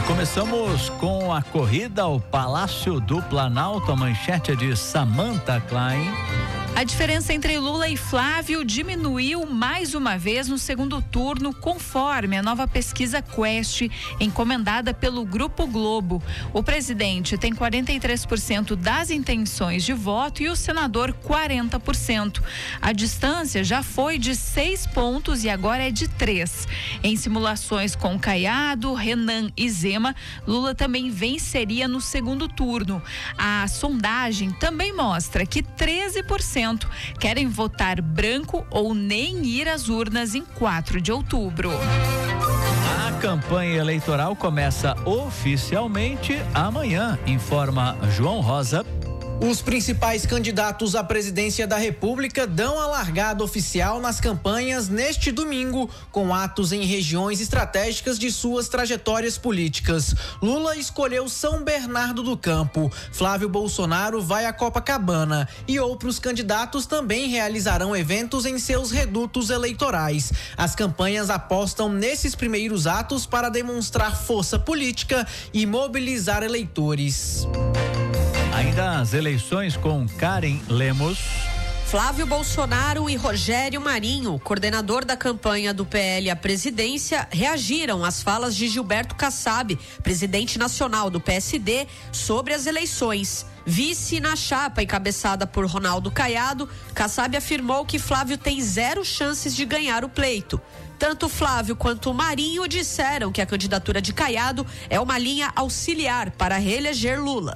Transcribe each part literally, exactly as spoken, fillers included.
Começamos com a corrida ao Palácio do Planalto. A manchete é de Samantha Klein. A diferença entre Lula e Flávio diminuiu mais uma vez no segundo turno, conforme a nova pesquisa Quest, encomendada pelo Grupo Globo. O presidente tem quarenta e três por cento das intenções de voto e o senador quarenta por cento. A distância já foi de seis pontos e agora é de três. Em simulações com Caiado, Renan e Zema, Lula também venceria no segundo turno. A sondagem também mostra que treze por cento querem votar branco ou nem ir às urnas em quatro de outubro. A campanha eleitoral começa oficialmente amanhã, informa João Rosa. Os principais candidatos à presidência da República dão a largada oficial nas campanhas neste domingo, com atos em regiões estratégicas de suas trajetórias políticas. Lula escolheu São Bernardo do Campo, Flávio Bolsonaro vai a Copacabana e outros candidatos também realizarão eventos em seus redutos eleitorais. As campanhas apostam nesses primeiros atos para demonstrar força política e mobilizar eleitores. Ainda as eleições com Karen Lemos. Flávio Bolsonaro e Rogério Marinho, coordenador da campanha do P L à presidência, reagiram às falas de Gilberto Kassab, presidente nacional do P S D, sobre as eleições. Vice na chapa encabeçada por Ronaldo Caiado, Kassab afirmou que Flávio tem zero chances de ganhar o pleito. Tanto Flávio quanto Marinho disseram que a candidatura de Caiado é uma linha auxiliar para reeleger Lula.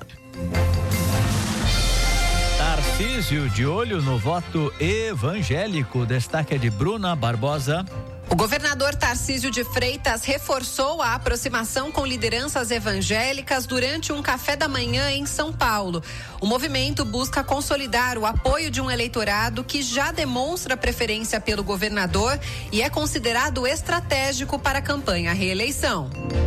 Tarcísio de olho no voto evangélico. Destaque é de Bruna Barbosa. O governador Tarcísio de Freitas reforçou a aproximação com lideranças evangélicas durante um café da manhã em São Paulo. O movimento busca consolidar o apoio de um eleitorado que já demonstra preferência pelo governador e é considerado estratégico para a campanha à reeleição.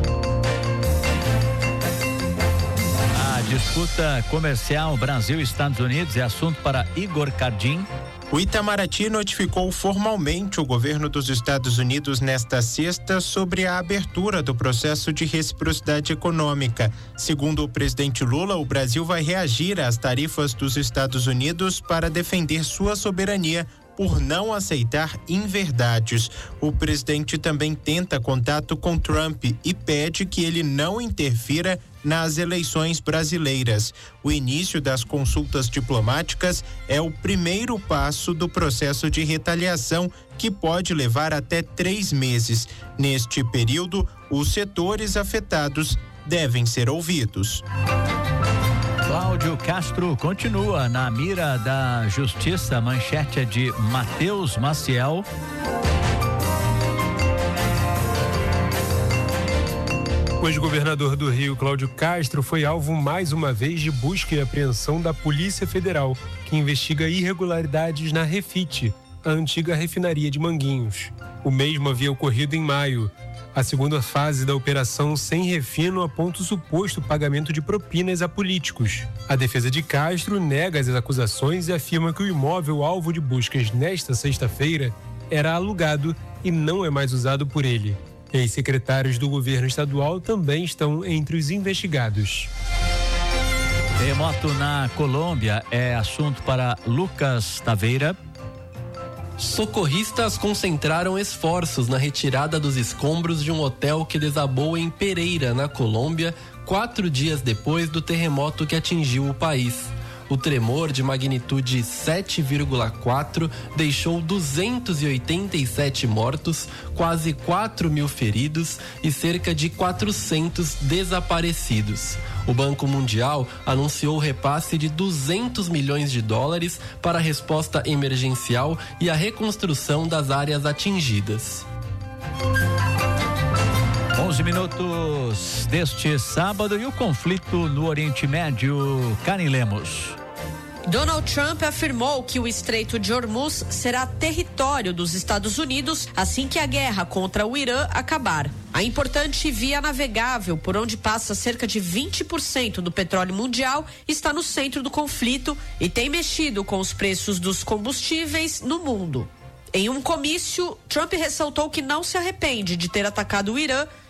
A disputa comercial Brasil e Estados Unidos é assunto para Igor Cardim. O Itamaraty notificou formalmente o governo dos Estados Unidos nesta sexta sobre a abertura do processo de reciprocidade econômica. Segundo o presidente Lula, o Brasil vai reagir às tarifas dos Estados Unidos para defender sua soberania por não aceitar inverdades. O presidente também tenta contato com Trump e pede que ele não interfira nas eleições brasileiras. O início das consultas diplomáticas é o primeiro passo do processo de retaliação, que pode levar até três meses. Neste período, os setores afetados devem ser ouvidos. Cláudio Castro continua na mira da justiça. Manchete é de Matheus Maciel. O ex-governador do Rio, Cláudio Castro, foi alvo mais uma vez de busca e apreensão da Polícia Federal, que investiga irregularidades na Refit, a antiga refinaria de Manguinhos. O mesmo havia ocorrido em maio. A segunda fase da operação Sem Refino aponta o suposto pagamento de propinas a políticos. A defesa de Castro nega as acusações e afirma que o imóvel alvo de buscas nesta sexta-feira era alugado e não é mais usado por ele. Ex-secretários do governo estadual também estão entre os investigados. Terremoto na Colômbia é assunto para Lucas Taveira. Socorristas concentraram esforços na retirada dos escombros de um hotel que desabou em Pereira, na Colômbia, quatro dias depois do terremoto que atingiu o país. O tremor de magnitude sete vírgula quatro deixou duzentos e oitenta e sete mortos, quase quatro mil feridos e cerca de quatrocentos desaparecidos. O Banco Mundial anunciou o repasse de duzentos milhões de dólares para a resposta emergencial e a reconstrução das áreas atingidas. onze minutos deste sábado e o conflito no Oriente Médio. Karen Lemos. Donald Trump afirmou que o Estreito de Hormuz será território dos Estados Unidos assim que a guerra contra o Irã acabar. A importante via navegável, por onde passa cerca de vinte por cento do petróleo mundial, está no centro do conflito e tem mexido com os preços dos combustíveis no mundo. Em um comício, Trump ressaltou que não se arrepende de ter atacado o Irã,